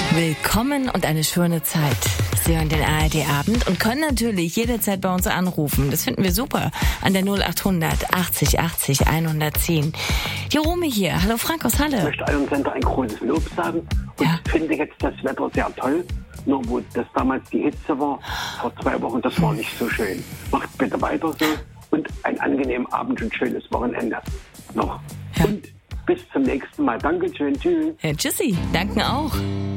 Willkommen und eine schöne Zeit. Sie hören den ARD-Abend und können natürlich jederzeit bei uns anrufen. Das finden wir super. An der 0800 80 80 110. Die Romy hier. Hallo Frank aus Halle. Ich möchte eurem Sender ein großes Lob sagen und finde jetzt das Wetter sehr toll. Nur wo das damals die Hitze war, vor 2 Wochen, das war nicht so schön. Macht bitte weiter so und einen angenehmen Abend und schönes Wochenende noch. Ja. Und bis zum nächsten Mal. Dankeschön. Tschüss. Ja, tschüssi. Danken auch.